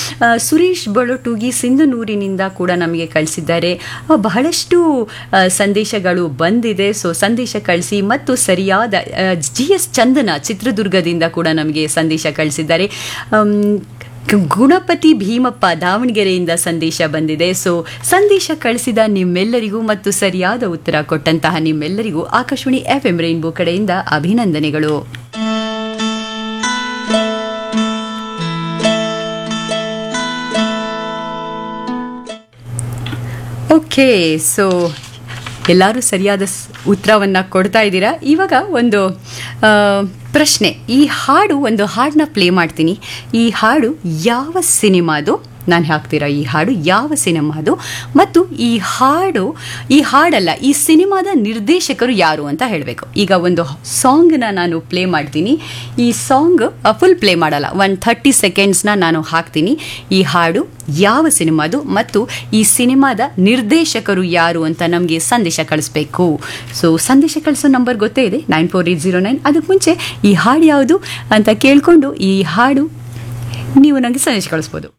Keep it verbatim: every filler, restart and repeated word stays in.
ಆ, ಸುರೇಶ್ ಬಳಟೂಗಿ ಸಿಂಧನೂರಿನಿಂದ ಕೂಡ ನಮಗೆ ಕಳಿಸಿದ್ದಾರೆ. ಆ, ಬಹಳಷ್ಟು ಆ, ಸಂದೇಶಗಳು ಬಂದಿದೆ. ಸೊ ಸಂದೇಶ ಕಳಿಸಿ ಮತ್ತು ಸರಿಯಾದ ಜಿ ಎಸ್ ಚಂದನ ಚಿತ್ರದುರ್ಗದಿಂದ ಕೂಡ ನಮಗೆ ಸಂದೇಶ ಕಳಿಸಿದ್ದಾರೆ. ಆಮ್, ಗುಣಪತಿ ಭೀಮಪ್ಪ ದಾವಣಗೆರೆಯಿಂದ ಸಂದೇಶ ಬಂದಿದೆ. ಸೊ ಸಂದೇಶ ಕಳಿಸಿದ ನಿಮ್ಮೆಲ್ಲರಿಗೂ ಮತ್ತು ಸರಿಯಾದ ಉತ್ತರ ಕೊಟ್ಟಂತಹ ನಿಮ್ಮೆಲ್ಲರಿಗೂ ಆಕಾಶವಾಣಿ ಎಫ್ ಎಂ ರೈನ್ಬೋ ಕಡೆಯಿಂದ ಅಭಿನಂದನೆಗಳು. ಓಕೆ, ಸೊ ಎಲ್ಲರೂ ಸರಿಯಾದ ಉತ್ತರವನ್ನು ಕೊಡ್ತಾ ಇದ್ದೀರಾ. ಇವಾಗ ಒಂದು ಆ, ಪ್ರಶ್ನೆ. ಈ ಹಾಡು ಒಂದು ಹಾಡನ್ನ ಪ್ಲೇ ಮಾಡ್ತೀನಿ. ಈ ಹಾಡು ಯಾವ ಸಿನಿಮಾದು? ನಾನು ಹಾಕ್ತೀರಾ ಈ ಹಾಡು ಯಾವ ಸಿನಿಮಾದು ಮತ್ತು ಈ ಹಾಡು ಈ ಹಾಡಲ್ಲ ಈ ಸಿನಿಮಾದ ನಿರ್ದೇಶಕರು ಯಾರು ಅಂತ ಹೇಳಬೇಕು. ಈಗ ಒಂದು ಸಾಂಗ್ನ ನಾನು ಪ್ಲೇ ಮಾಡ್ತೀನಿ. ಈ ಸಾಂಗ್ ಫುಲ್ ಪ್ಲೇ ಮಾಡಲ್ಲ, ಒನ್ ಥರ್ಟಿ ಸೆಕೆಂಡ್ಸ್ನ ನಾನು ಹಾಕ್ತೀನಿ. ಈ ಹಾಡು ಯಾವ ಸಿನಿಮಾದು ಮತ್ತು ಈ ಸಿನಿಮಾದ ನಿರ್ದೇಶಕರು ಯಾರು ಅಂತ ನಮಗೆ ಸಂದೇಶ ಕಳಿಸ್ಬೇಕು. ಸೊ ಸಂದೇಶ ಕಳಿಸೋ ನಂಬರ್ ಗೊತ್ತೇ ಇದೆ, nine four eight zero nine. ಅದಕ್ಕೆ ಮುಂಚೆ ಈ ಹಾಡು ಯಾವುದು ಅಂತ ಕೇಳಿಕೊಂಡು ಈ ಹಾಡು ನೀವು ನನಗೆ ಸಂದೇಶ ಕಳಿಸ್ಬೋದು.